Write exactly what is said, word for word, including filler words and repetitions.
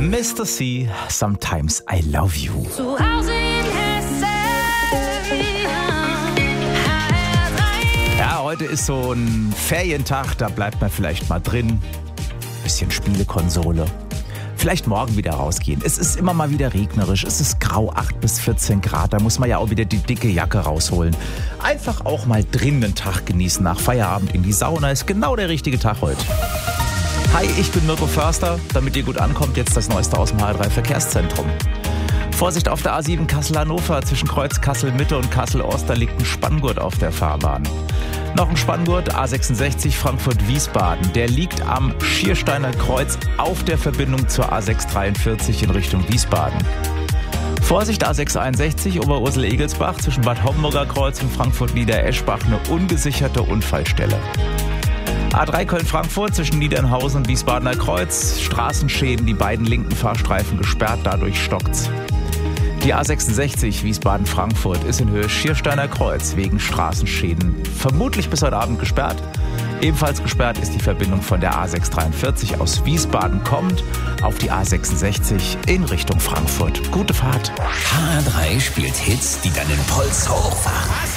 Mister C, Sometimes I Love You. Zu Hause in Hessen. Ja, heute ist so ein Ferientag, da bleibt man vielleicht mal drin. Bisschen Spielekonsole. Vielleicht morgen wieder rausgehen. Es ist immer mal wieder regnerisch. Es ist grau, acht bis vierzehn Grad. Da muss man ja auch wieder die dicke Jacke rausholen. Einfach auch mal drin den Tag genießen. Nach Feierabend in die Sauna ist genau der richtige Tag heute. Hi, ich bin Mirko Förster. Damit ihr gut ankommt, jetzt das Neueste aus dem H drei Verkehrszentrum. Vorsicht auf der A sieben Kassel-Hannover. Zwischen Kreuz Kassel-Mitte und Kassel-Ost, da liegt ein Spanngurt auf der Fahrbahn. Noch ein Spanngurt, A sechsundsechzig Frankfurt-Wiesbaden. Der liegt am Schiersteiner Kreuz auf der Verbindung zur A sechs dreiundvierzig in Richtung Wiesbaden. Vorsicht, A sechs einundsechzig Oberursel-Egelsbach zwischen Bad Homburger Kreuz und Frankfurt-Niedereschbach, eine ungesicherte Unfallstelle. A drei Köln-Frankfurt zwischen Niedernhausen und Wiesbadener Kreuz. Straßenschäden, die beiden linken Fahrstreifen gesperrt, dadurch stockt's. Die A sechsundsechzig Wiesbaden-Frankfurt ist in Höhe Schiersteiner Kreuz wegen Straßenschäden vermutlich bis heute Abend gesperrt. Ebenfalls gesperrt ist die Verbindung von der A sechs dreiundvierzig aus Wiesbaden kommend auf die A sechsundsechzig in Richtung Frankfurt. Gute Fahrt. H drei spielt Hits, die deinen Puls hochfahren.